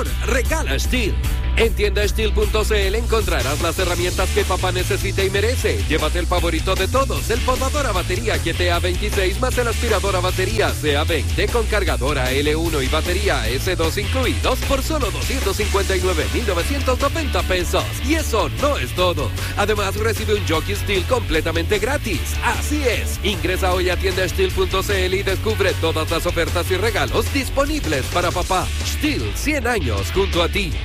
mejor, regala Steel. En tiendasteel.cl encontrarás las herramientas que papá necesita y merece. Llévate el favorito de todos, el podador a batería GTA 26 más el aspirador a batería CA20 con cargadora L1 y batería S2 incluidos por solo 259,990 pesos. Y eso no es todo. Además recibe un Jockey Steel completamente gratis. Así es, ingresa hoy a tiendasteel.cl y descubre todas las ofertas y regalos disponibles para papá. Steel, 100 años junto a ti.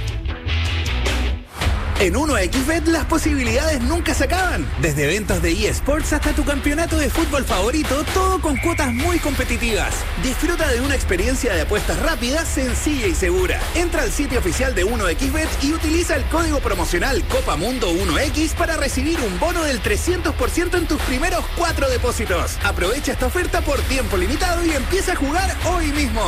En 1xBet las posibilidades nunca se acaban. Desde eventos de eSports hasta tu campeonato de fútbol favorito, todo con cuotas muy competitivas. Disfruta de una experiencia de apuestas rápida, sencilla y segura. Entra al sitio oficial de 1xBet y utiliza el código promocional COPAMUNDO1X para recibir un bono del 300% en tus primeros 4 depósitos. Aprovecha esta oferta por tiempo limitado y empieza a jugar hoy mismo.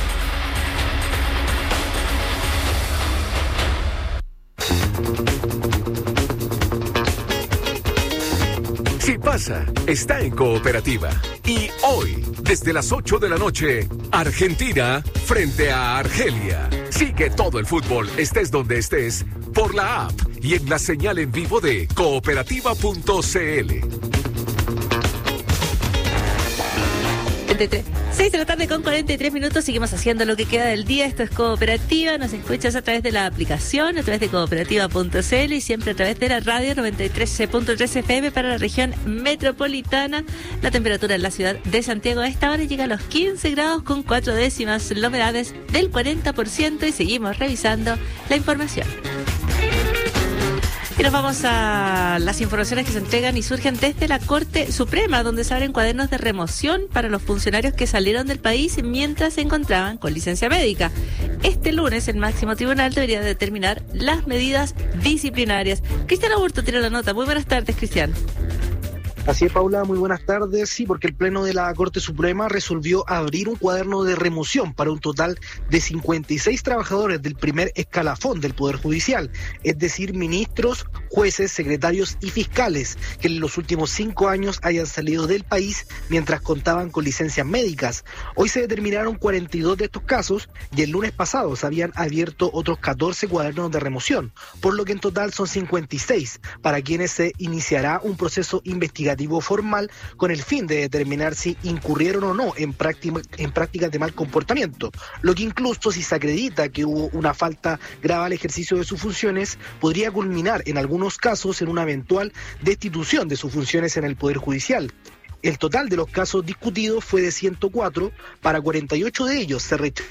Si pasa, está en Cooperativa. Y hoy, desde las 8 de la noche, Argentina frente a Argelia. Sigue todo el fútbol, estés donde estés, por la app y en la señal en vivo de cooperativa.cl. 6 de la tarde con 43 minutos, seguimos haciendo lo que queda del día. Esto es Cooperativa, nos escuchas a través de la aplicación, a través de cooperativa.cl y siempre a través de la radio 93.3 FM para la región metropolitana. La temperatura en la ciudad de Santiago a esta hora llega a los 15 grados con 4 décimas, la humedad es del 40% y seguimos revisando la información. Y nos vamos a las informaciones que se entregan y surgen desde la Corte Suprema, donde se abren cuadernos de remoción para los funcionarios que salieron del país mientras se encontraban con licencia médica. Este lunes el máximo tribunal debería determinar las medidas disciplinarias. Cristian Aburto tiene la nota. Muy buenas tardes, Cristian. Así es, Paula, muy buenas tardes. Sí, porque el Pleno de la Corte Suprema resolvió abrir un cuaderno de remoción para un total de 56 trabajadores del primer escalafón del Poder Judicial, es decir, ministros, jueces, secretarios y fiscales que en los últimos 5 años hayan salido del país mientras contaban con licencias médicas. Hoy se determinaron 42 de estos casos y el lunes pasado se habían abierto otros 14 cuadernos de remoción, por lo que en total son 56, para quienes se iniciará un proceso investigativo formal con el fin de determinar si incurrieron o no en prácticas de mal comportamiento, lo que incluso si se acredita que hubo una falta grave al ejercicio de sus funciones, podría culminar en algunos casos en una eventual destitución de sus funciones en el Poder Judicial. El total de los casos discutidos fue de 104, para 48 de ellos se rechazó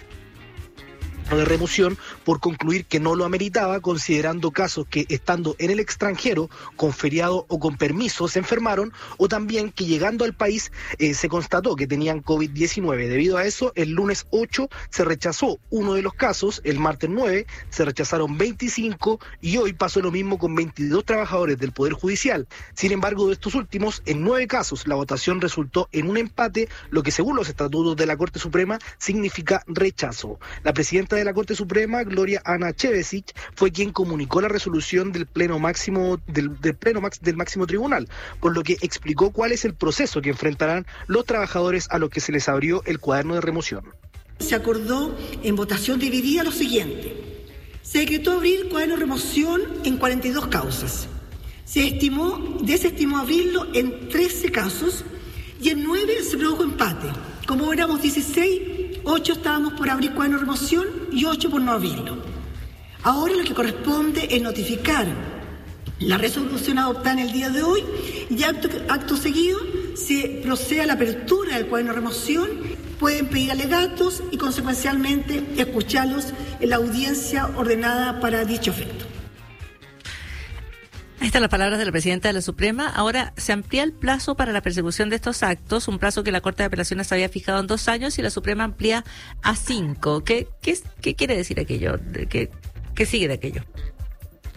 de remoción por concluir que no lo ameritaba, considerando casos que estando en el extranjero, con feriado o con permiso, se enfermaron, o también que llegando al país se constató que tenían COVID-19. Debido a eso, el lunes 8 se rechazó uno de los casos, el martes 9 se rechazaron 25 y hoy pasó lo mismo con 22 trabajadores del Poder Judicial. Sin embargo, de estos últimos, en 9 casos la votación resultó en un empate, lo que según los estatutos de la Corte Suprema significa rechazo. La presidenta de la Corte Suprema, Gloria Ana Chevesic, fue quien comunicó la resolución del pleno máximo del máximo tribunal, por lo que explicó cuál es el proceso que enfrentarán los trabajadores a los que se les abrió el cuaderno de remoción. Se acordó en votación dividida lo siguiente: se decretó abrir cuaderno de remoción en 42 causas, se desestimó abrirlo en 13 casos y en 9 se produjo empate. Como éramos 16, 8 estábamos por abrir cuaderno de remoción y 8 por no abrirlo. Ahora lo que corresponde es notificar la resolución adoptada en el día de hoy y acto seguido se procede a la apertura del cuaderno de remoción. Pueden pedir alegatos y consecuencialmente escucharlos en la audiencia ordenada para dicho efecto. Ahí están las palabras de la presidenta de la Suprema. Ahora se amplía el plazo para la persecución de estos actos, un plazo que la Corte de Apelaciones había fijado en 2 años y la Suprema amplía a 5. ¿Qué quiere decir aquello? ¿Qué sigue de aquello?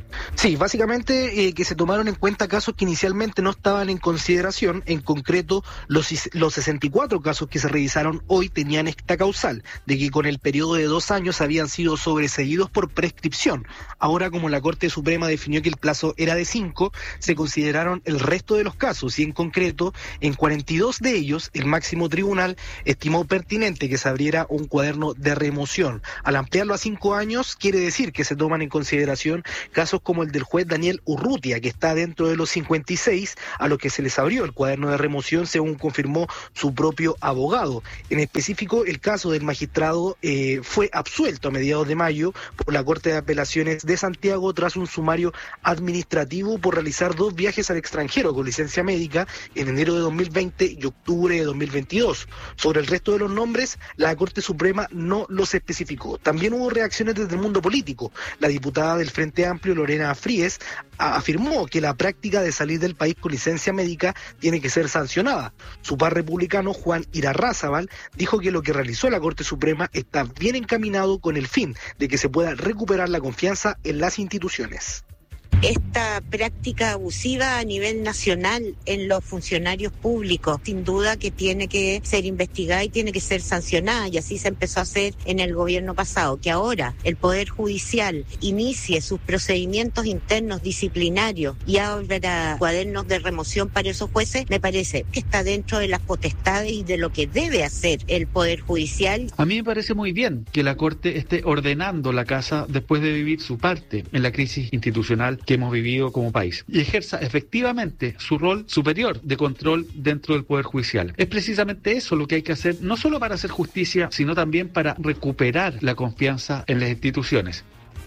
Sí, básicamente que se tomaron en cuenta casos que inicialmente no estaban en consideración. En concreto, los 64 casos que se revisaron hoy tenían esta causal, de que con el periodo de 2 años habían sido sobreseídos por prescripción. Ahora, como la Corte Suprema definió que el plazo era de 5, se consideraron el resto de los casos y en concreto, en 42 de ellos, el máximo tribunal estimó pertinente que se abriera un cuaderno de remoción. Al ampliarlo a 5 años, quiere decir que se toman en consideración casos como el del juez Daniel Urrutia, que está dentro de los 56 a los que se les abrió el cuaderno de remoción, según confirmó su propio abogado. En específico, el caso del magistrado fue absuelto a mediados de mayo por la Corte de Apelaciones de Santiago tras un sumario administrativo por realizar 2 viajes al extranjero con licencia médica en enero de 2020 y octubre de 2022. Sobre el resto de los nombres, la Corte Suprema no los especificó. También hubo reacciones desde el mundo político. La diputada del Frente Amplio, Lorena Fríes, afirmó que la práctica de salir del país con licencia médica tiene que ser sancionada. Su par republicano, Juan Irarrázaval, dijo que lo que realizó la Corte Suprema está bien encaminado con el fin de que se pueda recuperar la confianza en las instituciones. Esta práctica abusiva a nivel nacional en los funcionarios públicos, sin duda que tiene que ser investigada y tiene que ser sancionada, y así se empezó a hacer en el gobierno pasado. Que ahora el Poder Judicial inicie sus procedimientos internos disciplinarios y abra cuadernos de remoción para esos jueces, me parece que está dentro de las potestades y de lo que debe hacer el Poder Judicial. A mí me parece muy bien que la Corte esté ordenando la casa después de vivir su parte en la crisis institucional que hemos vivido como país y ejerza efectivamente su rol superior de control dentro del Poder Judicial. Es precisamente eso lo que hay que hacer, no solo para hacer justicia, sino también para recuperar la confianza en las instituciones.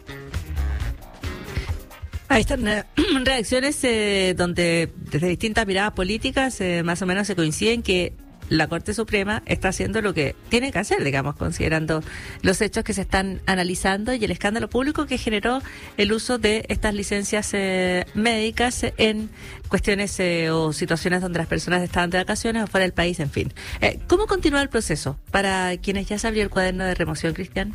Ahí están reacciones donde desde distintas miradas políticas más o menos se coinciden que la Corte Suprema está haciendo lo que tiene que hacer, digamos, considerando los hechos que se están analizando y el escándalo público que generó el uso de estas licencias médicas en cuestiones o situaciones donde las personas estaban de vacaciones o fuera del país, en fin. ¿Cómo continúa el proceso para quienes ya se abrió el cuaderno de remoción, Cristian?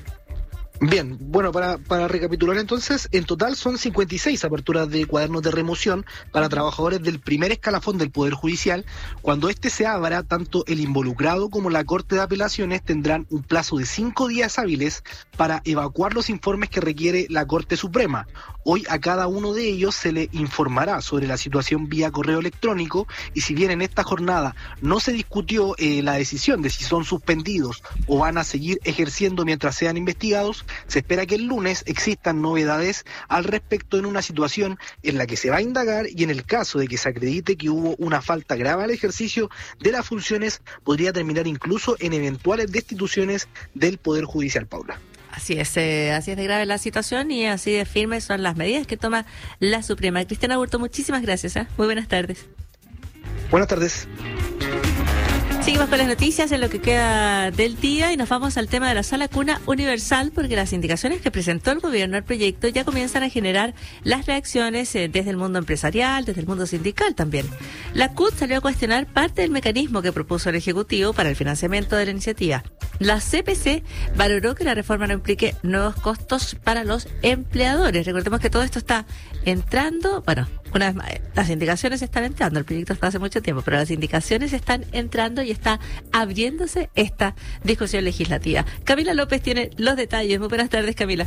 Bien, bueno, para recapitular entonces, en total son 56 aperturas de cuadernos de remoción para trabajadores del primer escalafón del Poder Judicial. Cuando este se abra, tanto el involucrado como la Corte de Apelaciones tendrán un plazo de 5 días hábiles para evacuar los informes que requiere la Corte Suprema. Hoy a cada uno de ellos se le informará sobre la situación vía correo electrónico, y si bien en esta jornada no se discutió la decisión de si son suspendidos o van a seguir ejerciendo mientras sean investigados, se espera que el lunes existan novedades al respecto en una situación en la que se va a indagar, y en el caso de que se acredite que hubo una falta grave al ejercicio de las funciones, podría terminar incluso en eventuales destituciones del Poder Judicial, Paula. Así es de grave la situación y así de firmes son las medidas que toma la Suprema. Cristiana Aburto, muchísimas gracias. Muy buenas tardes. Buenas tardes. Seguimos con las noticias en lo que queda del día y nos vamos al tema de la Sala Cuna Universal, porque las indicaciones que presentó el gobierno al proyecto ya comienzan a generar las reacciones desde el mundo empresarial, desde el mundo sindical también. La CUT salió a cuestionar parte del mecanismo que propuso el Ejecutivo para el financiamiento de la iniciativa. La CPC valoró que la reforma no implique nuevos costos para los empleadores. Recordemos que todo esto está entrando, bueno, una vez más, las indicaciones están entrando, el proyecto está hace mucho tiempo, pero las indicaciones están entrando y está abriéndose esta discusión legislativa. Camila López tiene los detalles. Muy buenas tardes, Camila.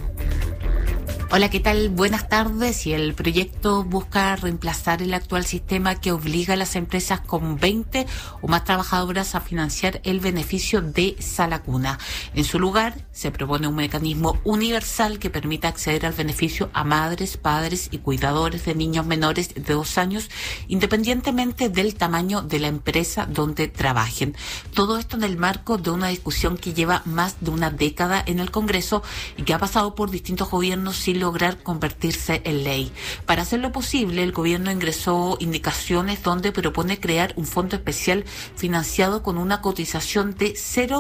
Hola, ¿qué tal? Buenas tardes. Y el proyecto busca reemplazar el actual sistema que obliga a las empresas con 20 o más trabajadoras a financiar el beneficio de Sala Cuna. En su lugar, se propone un mecanismo universal que permita acceder al beneficio a madres, padres y cuidadores de niños menores de 2 años, independientemente del tamaño de la empresa donde trabajen. Todo esto en el marco de una discusión que lleva más de una década en el Congreso y que ha pasado por distintos gobiernos sin lograr convertirse en ley. Para hacerlo posible, el gobierno ingresó indicaciones donde propone crear un fondo especial financiado con una cotización de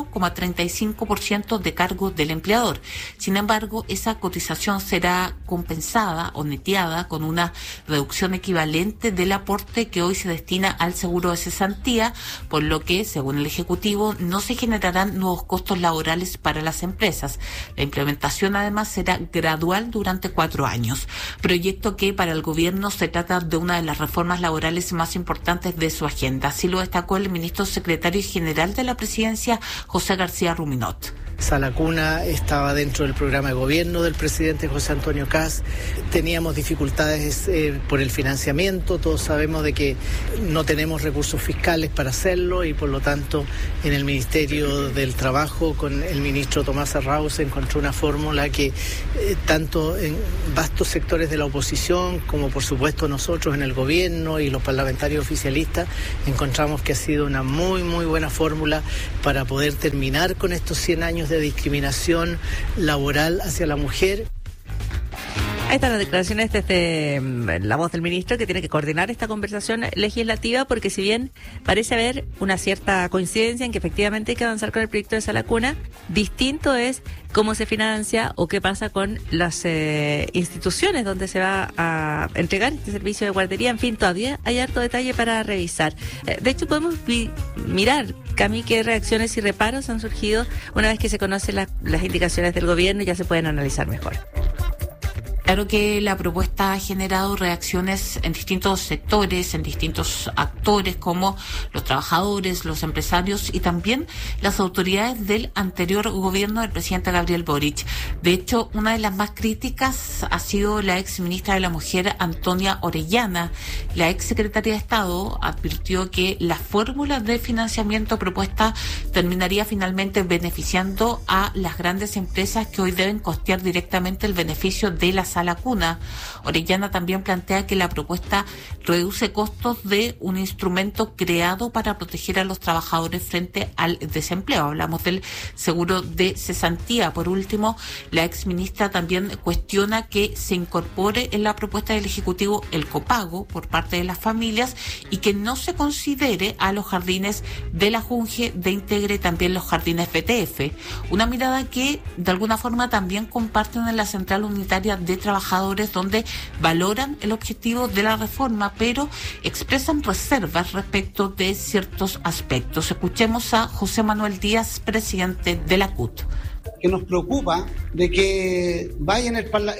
0,35% de cargo del empleador. Sin embargo, esa cotización será compensada o neteada con una reducción equivalente del aporte que hoy se destina al seguro de cesantía, por lo que, según el Ejecutivo, no se generarán nuevos costos laborales para las empresas. La implementación, además, será gradual durante durante 4 años. Proyecto que para el gobierno se trata de una de las reformas laborales más importantes de su agenda. Así lo destacó el ministro secretario general de la Presidencia, José García Ruminot. Sala Cuna estaba dentro del programa de gobierno del presidente José Antonio Kast. Teníamos dificultades por el financiamiento. Todos sabemos de que no tenemos recursos fiscales para hacerlo y por lo tanto en el Ministerio del Trabajo con el ministro Tomás Arrau se encontró una fórmula que tanto en vastos sectores de la oposición como por supuesto nosotros en el gobierno y los parlamentarios oficialistas encontramos que ha sido una muy buena fórmula para poder terminar con estos 100 años de discriminación laboral hacia la mujer. Ahí están las declaraciones desde la voz del ministro que tiene que coordinar esta conversación legislativa porque si bien parece haber una cierta coincidencia en que efectivamente hay que avanzar con el proyecto de Sala Cuna, distinto es cómo se financia o qué pasa con las instituciones donde se va a entregar este servicio de guardería. En fin, todavía hay harto detalle para revisar. De hecho, podemos mirar, Cami, qué reacciones y reparos han surgido una vez que se conocen las indicaciones del gobierno y ya se pueden analizar mejor. Claro que la propuesta ha generado reacciones en distintos sectores, en distintos actores como los trabajadores, los empresarios y también las autoridades del anterior gobierno del presidente Gabriel Boric. De hecho, una de las más críticas ha sido la ex ministra de la Mujer, Antonia Orellana. La ex secretaria de Estado advirtió que la fórmula de financiamiento propuesta terminaría finalmente beneficiando a las grandes empresas que hoy deben costear directamente el beneficio de la Sala Cuna. Orellana también plantea que la propuesta reduce costos de un instrumento creado para proteger a los trabajadores frente al desempleo. Hablamos del seguro de cesantía. Por último, la exministra también cuestiona que se incorpore en la propuesta del Ejecutivo el copago por parte de las familias y que no se considere a los jardines de la Junge de integre también los jardines BTF. Una mirada que de alguna forma también comparten en la Central Unitaria de Trabajadores, donde valoran el objetivo de la reforma, pero expresan reservas respecto de ciertos aspectos. Escuchemos a José Manuel Díaz, presidente de la CUT. Que nos preocupa de que vaya en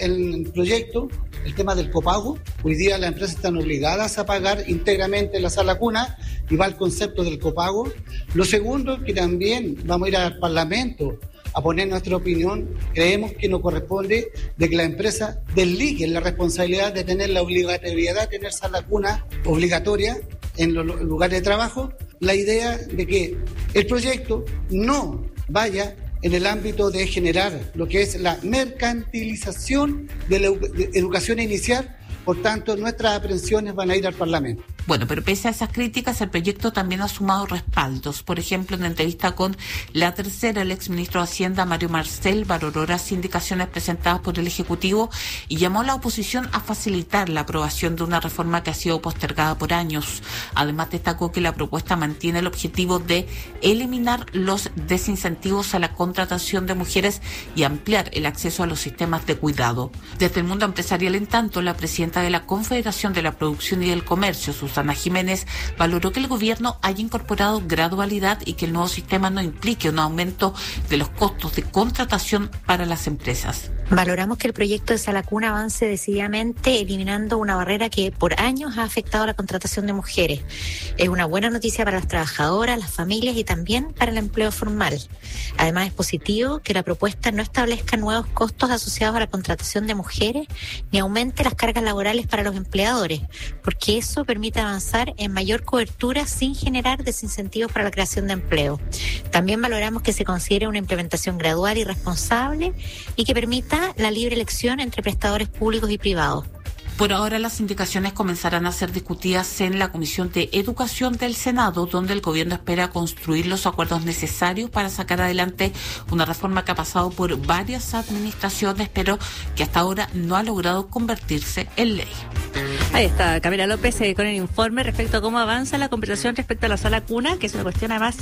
el proyecto el tema del copago. Hoy día las empresas están obligadas a pagar íntegramente la Sala Cuna y va el concepto del copago. Lo segundo, que también vamos a ir al Parlamento a poner nuestra opinión. Creemos que nos corresponde de que la empresa desligue la responsabilidad de tener la obligatoriedad de tener Sala Cuna obligatoria en los lugares de trabajo. La idea de que el proyecto no vaya en el ámbito de generar lo que es la mercantilización de la educación inicial. Por tanto, nuestras aprehensiones van a ir al Parlamento. Bueno, pero pese a esas críticas, el proyecto también ha sumado respaldos. Por ejemplo, en entrevista con La Tercera, el exministro de Hacienda, Mario Marcel, valoró las indicaciones presentadas por el Ejecutivo y llamó a la oposición a facilitar la aprobación de una reforma que ha sido postergada por años. Además, destacó que la propuesta mantiene el objetivo de eliminar los desincentivos a la contratación de mujeres y ampliar el acceso a los sistemas de cuidado. Desde el mundo empresarial, en tanto, la presidenta de la Confederación de la Producción y del Comercio, Susana Jiménez, valoró que el gobierno haya incorporado gradualidad y que el nuevo sistema no implique un aumento de los costos de contratación para las empresas. Valoramos que el proyecto de Sala Cuna avance decididamente eliminando una barrera que por años ha afectado a la contratación de mujeres. Es una buena noticia para las trabajadoras, las familias y también para el empleo formal. Además, es positivo que la propuesta no establezca nuevos costos asociados a la contratación de mujeres ni aumente las cargas laborales para los empleadores, porque eso permite avanzar en mayor cobertura sin generar desincentivos para la creación de empleo. También valoramos que se considere una implementación gradual y responsable y que permita la libre elección entre prestadores públicos y privados. Por ahora, las indicaciones comenzarán a ser discutidas en la Comisión de Educación del Senado, donde el gobierno espera construir los acuerdos necesarios para sacar adelante una reforma que ha pasado por varias administraciones, pero que hasta ahora no ha logrado convertirse en ley. Ahí está Camila López con el informe respecto a cómo avanza la conversación respecto a la Sala Cuna, que es una cuestión además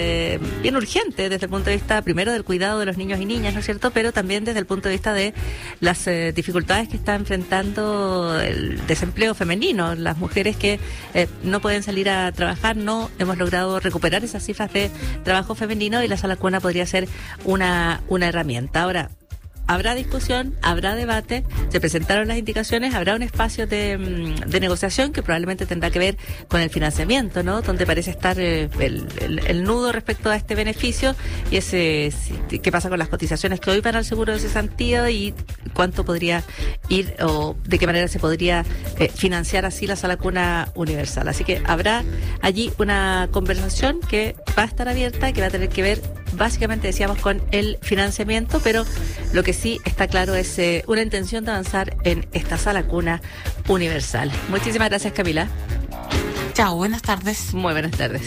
bien urgente desde el punto de vista primero del cuidado de los niños y niñas, ¿no es cierto?, pero también desde el punto de vista de las dificultades que está enfrentando el desempleo femenino, las mujeres que no pueden salir a trabajar. No hemos logrado recuperar esas cifras de trabajo femenino y la Sala Cuna podría ser una herramienta. Ahora, habrá discusión, habrá debate, se presentaron las indicaciones, habrá un espacio de negociación que probablemente tendrá que ver con el financiamiento, ¿no? Donde parece estar el nudo respecto a este beneficio y ese qué pasa con las cotizaciones que hoy van al seguro de cesantía y cuánto podría ir o de qué manera se podría financiar así la Sala Cuna Universal. Así que habrá allí una conversación que va a estar abierta, que va a tener que ver básicamente, decíamos, con el financiamiento, pero lo que sí está claro es una intención de avanzar en esta Sala Cuna Universal. Muchísimas gracias, Camila. Chao, buenas tardes. Muy buenas tardes.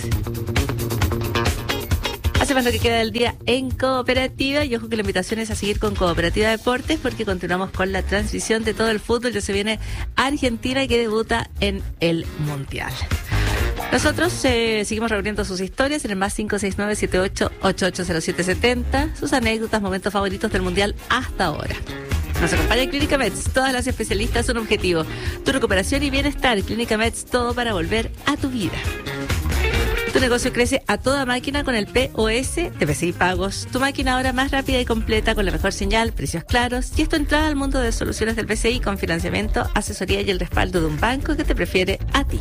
Hacemos lo que queda del día en Cooperativa y ojo que la invitación es a seguir con Cooperativa Deportes porque continuamos con la transmisión de todo el fútbol. Ya se viene Argentina que debuta en el Mundial. Nosotros seguimos reuniendo sus historias en el más 569-78880770, sus anécdotas, momentos favoritos del Mundial hasta ahora. Nos acompaña Clínica Meds, todas las especialistas un objetivo, tu recuperación y bienestar. Clínica Meds, todo para volver a tu vida. Tu negocio crece a toda máquina con el POS de PCI Pagos. Tu máquina ahora más rápida y completa con la mejor señal, precios claros y esto entrada al mundo de soluciones del PCI con financiamiento, asesoría y el respaldo de un banco que te prefiere a ti.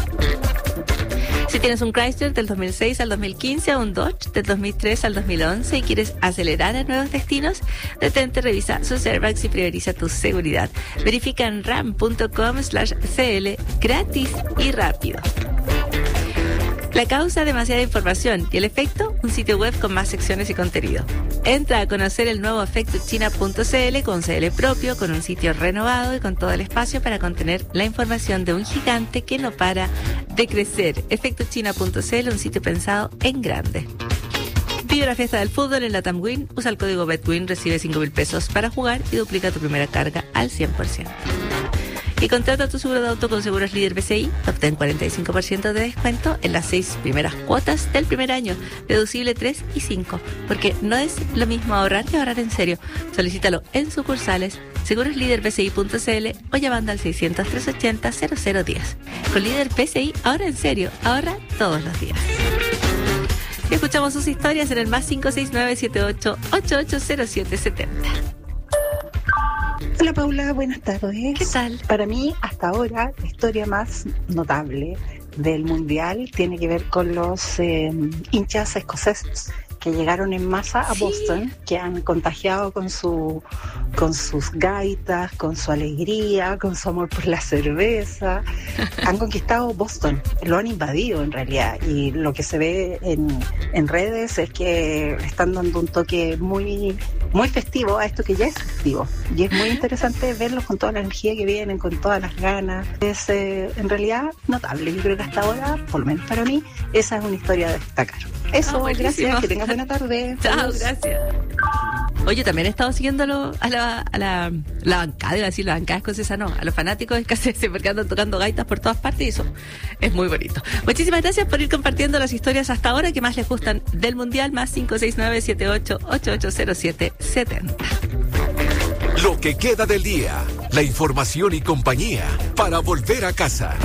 Si tienes un Chrysler del 2006 al 2015 o un Dodge del 2003 al 2011 y quieres acelerar a nuevos destinos, detente, revisa sus airbags y prioriza tu seguridad. Verifica en ram.com/cl gratis y rápido. La causa, demasiada información y el efecto, un sitio web con más secciones y contenido. Entra a conocer el nuevo efectochina.cl con CL propio, con un sitio renovado y con todo el espacio para contener la información de un gigante que no para de crecer. Efectochina.cl, un sitio pensado en grande. Vive la fiesta del fútbol en la TAMWIN, usa el código BETWIN, recibe 5.000 pesos para jugar y duplica tu primera carga al 100%. Y contrata tu seguro de auto con Seguros Líder BCI, obtén 45% de descuento en las 6 primeras cuotas del primer año, deducible 3 y 5, porque no es lo mismo ahorrar que ahorrar en serio. Solicítalo en sucursales, segurosliderbci.cl o llamando al 600-380-0010. Con Líder BCI, ahorra en serio, ahorra todos los días. Y escuchamos sus historias en el más 569-78880770. Hola Paula, buenas tardes. ¿Qué tal? Para mí, hasta ahora, la historia más notable del Mundial tiene que ver con los hinchas escoceses que llegaron en masa a Boston, que han contagiado con sus gaitas, con su alegría, con su amor por la cerveza. Han conquistado Boston, lo han invadido en realidad, y lo que se ve en redes es que están dando un toque muy, muy festivo a esto que ya es festivo. Y es muy interesante verlos con toda la energía que vienen, con todas las ganas. Es en realidad notable. Yo creo que hasta ahora, por lo menos para mí, esa es una historia de destacar. Eso, gracias, que tengas buena tarde. Chao, gracias. Oye, también he estado siguiendo a la bancada, iba a decir la bancada escocesa, no, a los fanáticos escoceses, porque andan tocando gaitas por todas partes y eso es muy bonito. Muchísimas gracias por ir compartiendo las historias hasta ahora que más les gustan del Mundial, más 569-78880770. Lo que queda del día, la información y compañía para volver a casa.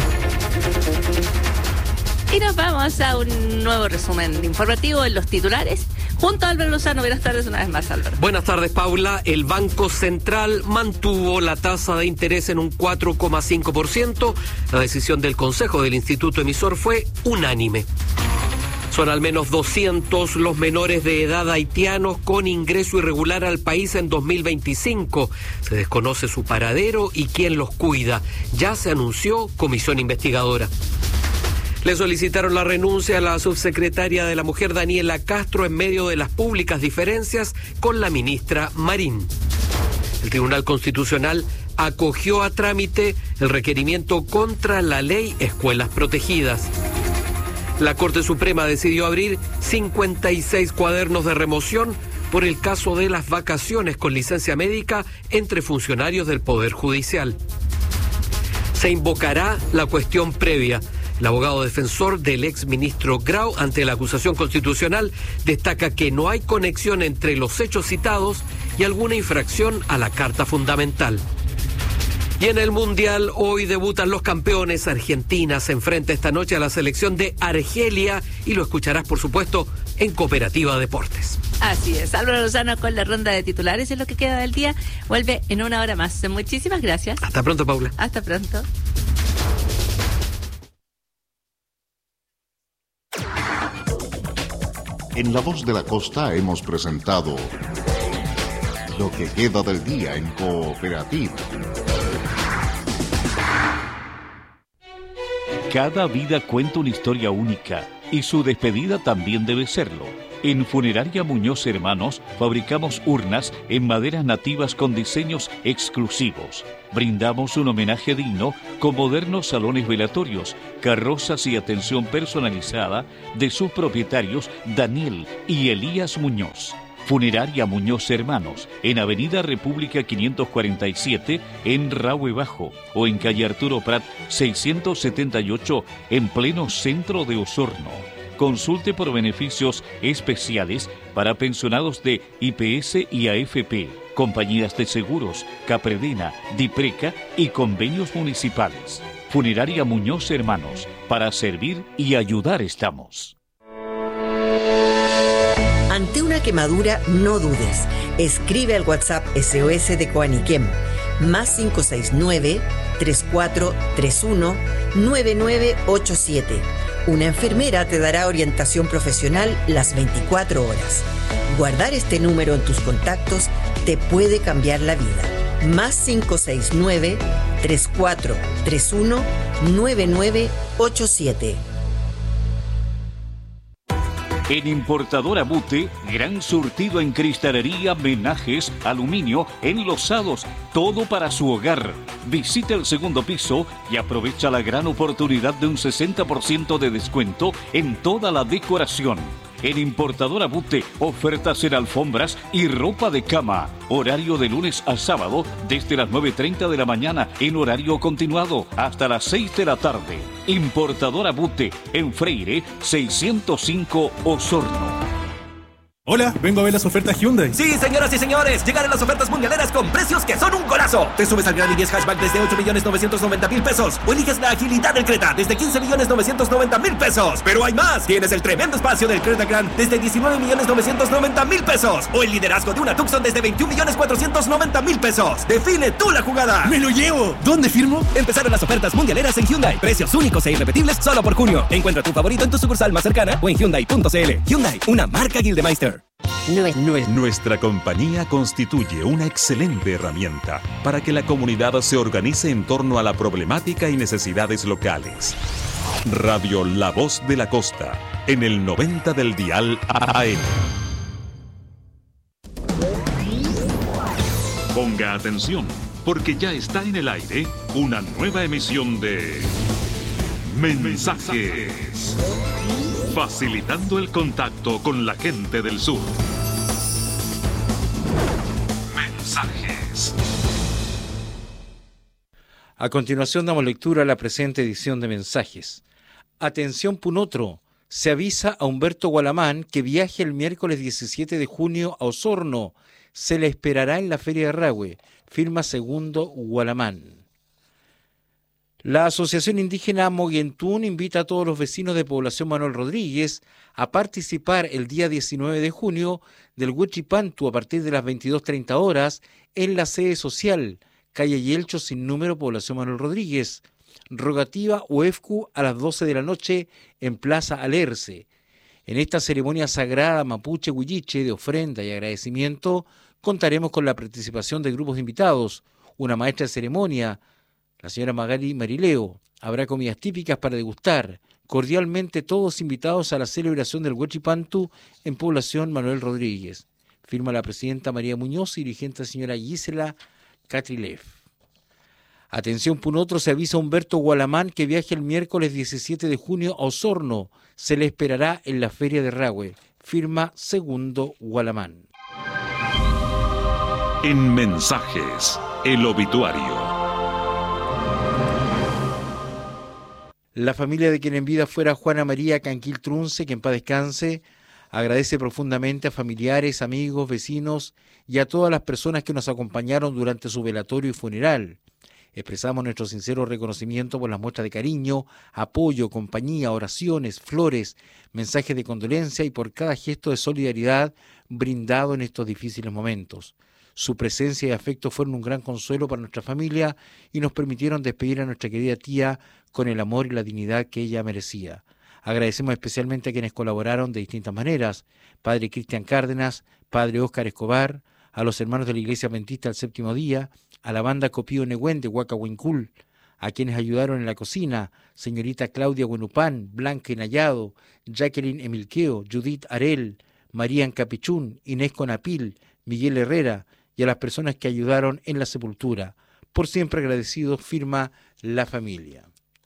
Y nos vamos a un nuevo resumen informativo en los titulares. Junto a Álvaro Lozano, buenas tardes una vez más, Álvaro. Buenas tardes, Paula. El Banco Central mantuvo la tasa de interés en un 4,5%. La decisión del Consejo del Instituto Emisor fue unánime. Son al menos 200 los menores de edad haitianos con ingreso irregular al país en 2025. Se desconoce su paradero y quién los cuida. Ya se anunció comisión investigadora. Le solicitaron la renuncia a la subsecretaria de la Mujer, Daniela Castro, en medio de las públicas diferencias con la ministra Marín. El Tribunal Constitucional acogió a trámite el requerimiento contra la ley Escuelas Protegidas. La Corte Suprema decidió abrir 56 cuadernos de remoción por el caso de las vacaciones con licencia médica entre funcionarios del Poder Judicial. Se invocará la cuestión previa. El abogado defensor del exministro Grau, ante la acusación constitucional, destaca que no hay conexión entre los hechos citados y alguna infracción a la Carta Fundamental. Y en el Mundial, hoy debutan los campeones. Argentina se enfrenta esta noche a la selección de Argelia y lo escucharás, por supuesto, en Cooperativa Deportes. Así es, Álvaro Lozano con la ronda de titulares, es lo que queda del día. Vuelve en una hora más. Muchísimas gracias. Hasta pronto, Paula. Hasta pronto. En La Voz de la Costa hemos presentado Lo que queda del día en Cooperativa. Cada vida cuenta una historia única y su despedida también debe serlo. En Funeraria Muñoz Hermanos fabricamos urnas en maderas nativas con diseños exclusivos. Brindamos un homenaje digno con modernos salones velatorios, carrozas y atención personalizada de sus propietarios Daniel y Elías Muñoz. Funeraria Muñoz Hermanos, en Avenida República 547, en Rahue Bajo, o en calle Arturo Prat 678, en pleno centro de Osorno. Consulte por beneficios especiales para pensionados de IPS y AFP, compañías de seguros, Capredena, Dipreca y convenios municipales. Funeraria Muñoz Hermanos, para servir y ayudar estamos. Ante una quemadura, no dudes. Escribe al WhatsApp SOS de Coaniquem, más 569-3431-9987. Una enfermera te dará orientación profesional las 24 horas. Guardar este número en tus contactos te puede cambiar la vida. Más 569-3431-9987. En Importadora Bute, gran surtido en cristalería, menajes, aluminio, enlosados, todo para su hogar. Visita el segundo piso y aprovecha la gran oportunidad de un 60% de descuento en toda la decoración. En Importadora Bute, ofertas en alfombras y ropa de cama. Horario de lunes a sábado, desde las 9:30 de la mañana en horario continuado hasta las 6 de la tarde. Importadora Bute, en Freire, 605 Osorno. Hola, vengo a ver las ofertas Hyundai. Sí, señoras y señores, llegaron las ofertas mundialeras con precios que son un golazo. Te subes al Gran i10 Hatchback desde 8.990.000 pesos o eliges la agilidad del Creta desde 15.990.000 pesos. Pero hay más, tienes el tremendo espacio del Creta Grand desde 19.990.000 pesos o el liderazgo de una Tucson desde 21.490.000 pesos. Define tú la jugada. ¡Me lo llevo! ¿Dónde firmo? Empezaron las ofertas mundialeras en Hyundai. Precios únicos e irrepetibles solo por junio. Encuentra tu favorito en tu sucursal más cercana o en Hyundai.cl. Hyundai, una marca Gildemeister. Nuestra compañía constituye una excelente herramienta para que la comunidad se organice en torno a la problemática y necesidades locales. Radio La Voz de la Costa, en el 90 del dial AM. Ponga atención, porque ya está en el aire una nueva emisión de Mensajes, facilitando el contacto con la gente del sur. Mensajes. A continuación damos lectura a la presente edición de Mensajes. Atención Punotro, se avisa a Humberto Gualamán que viaje el miércoles 17 de junio a Osorno. Se le esperará en la Feria de Rahue. Firma Segundo Gualamán. La Asociación Indígena Moguentún invita a todos los vecinos de Población Manuel Rodríguez a participar el día 19 de junio del Huichipantu a partir de las 22:30 horas en la sede social, calle Yelcho sin número, Población Manuel Rodríguez. Rogativa UEFCU a las 12 de la noche en Plaza Alerce. En esta ceremonia sagrada mapuche huilliche de ofrenda y agradecimiento contaremos con la participación de grupos de invitados, una maestra de ceremonia, la señora Magali Marileo. Habrá comidas típicas para degustar. Cordialmente todos invitados a la celebración del Huichipantu en Población Manuel Rodríguez. Firma la presidenta María Muñoz y dirigente señora Gisela Catrilev. Atención Punotro, se avisa a Humberto Gualamán que viaje el miércoles 17 de junio a Osorno. Se le esperará en la Feria de Rahue. Firma Segundo Gualamán. En Mensajes, el obituario. La familia de quien en vida fuera Juana María Canquil Trunce, que en paz descanse, agradece profundamente a familiares, amigos, vecinos y a todas las personas que nos acompañaron durante su velatorio y funeral. Expresamos nuestro sincero reconocimiento por las muestras de cariño, apoyo, compañía, oraciones, flores, mensajes de condolencia y por cada gesto de solidaridad brindado en estos difíciles momentos. Su presencia y afecto fueron un gran consuelo para nuestra familia y nos permitieron despedir a nuestra querida tía con el amor y la dignidad que ella merecía. Agradecemos especialmente a quienes colaboraron de distintas maneras: Padre Cristian Cárdenas, Padre Óscar Escobar, a los hermanos de la Iglesia Adventista del Séptimo Día, a la banda Copío Negüen de Huacahuincul, a quienes ayudaron en la cocina: señorita Claudia Buenupán, Blanca Inayado, Jacqueline Emilqueo, Judith Arel, María Encapichún, Inés Conapil, Miguel Herrera, y a las personas que ayudaron en la sepultura. Por siempre agradecidos, firma la familia.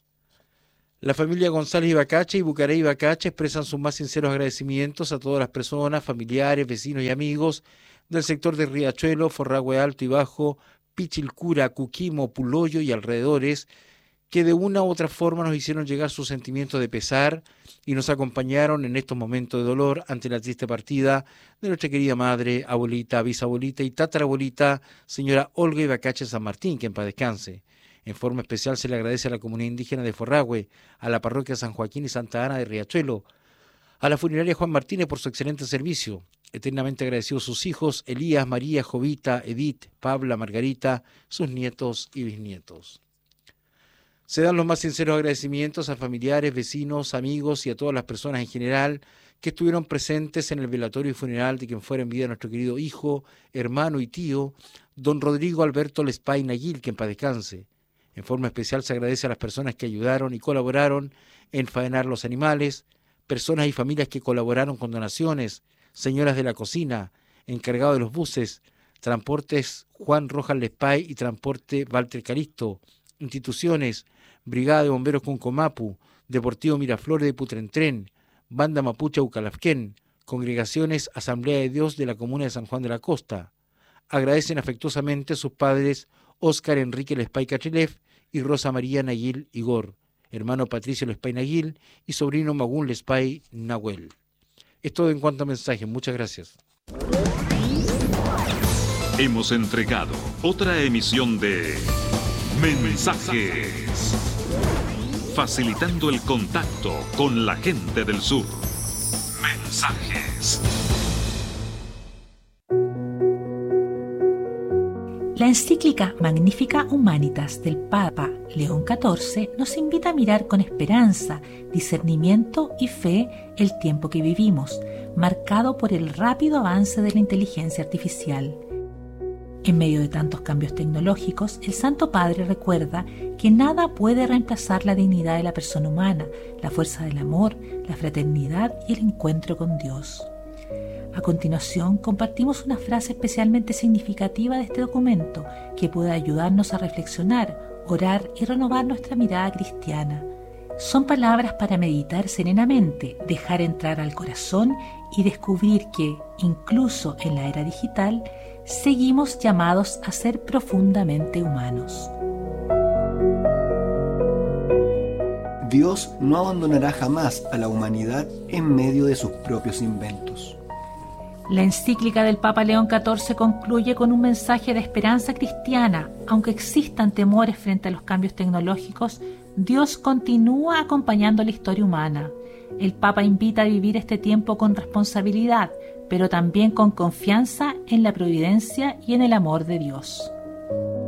La familia González Ibacache y Bucarey Ibacache expresan sus más sinceros agradecimientos a todas las personas, familiares, vecinos y amigos del sector de Riachuelo, Forragüe Alto y Bajo, Pichilcura, Cuquimo, Puloyo y alrededores, que de una u otra forma nos hicieron llegar sus sentimientos de pesar y nos acompañaron en estos momentos de dolor ante la triste partida de nuestra querida madre, abuelita, bisabuelita y tatarabuelita, señora Olga Ibacache San Martín, que en paz descanse. En forma especial se le agradece a la comunidad indígena de Forragüe, a la parroquia San Joaquín y Santa Ana de Riachuelo, a la funeraria Juan Martínez por su excelente servicio. Eternamente agradecidos sus hijos, Elías, María, Jovita, Edith, Pabla, Margarita, sus nietos y bisnietos. Se dan los más sinceros agradecimientos a familiares, vecinos, amigos y a todas las personas en general que estuvieron presentes en el velatorio y funeral de quien fuera en vida nuestro querido hijo, hermano y tío, don Rodrigo Alberto Lespay Naguil, que en paz descanse. En forma especial se agradece a las personas que ayudaron y colaboraron en faenar los animales, personas y familias que colaboraron con donaciones, señoras de la cocina, encargados de los buses, Transportes Juan Rojas Lespay y Transporte Walter Calisto, instituciones, Brigada de Bomberos Cuncomapu, Deportivo Miraflores de Putrentren, Banda Mapuche Ucalafquén, Congregaciones Asamblea de Dios de la Comuna de San Juan de la Costa. Agradecen afectuosamente a sus padres Óscar Enrique Lespay Catrilev y Rosa María Naguil Igor, hermano Patricio Lespay Naguil y sobrino Magún Lespay Nahuel. Es todo en cuanto a mensajes. Muchas gracias. Hemos entregado otra emisión de Mensajes, facilitando el contacto con la gente del sur. Mensajes. La encíclica Magnificat Humanitas del Papa León XIV nos invita a mirar con esperanza, discernimiento y fe el tiempo que vivimos, marcado por el rápido avance de la inteligencia artificial. En medio de tantos cambios tecnológicos, el Santo Padre recuerda que nada puede reemplazar la dignidad de la persona humana, la fuerza del amor, la fraternidad y el encuentro con Dios. A continuación, compartimos una frase especialmente significativa de este documento que puede ayudarnos a reflexionar, orar y renovar nuestra mirada cristiana. Son palabras para meditar serenamente, dejar entrar al corazón y descubrir que, incluso en la era digital, seguimos llamados a ser profundamente humanos. Dios no abandonará jamás a la humanidad en medio de sus propios inventos. La encíclica del Papa León XIV concluye con un mensaje de esperanza cristiana. Aunque existan temores frente a los cambios tecnológicos, Dios continúa acompañando la historia humana. El Papa invita a vivir este tiempo con responsabilidad, pero también con confianza en la providencia y en el amor de Dios.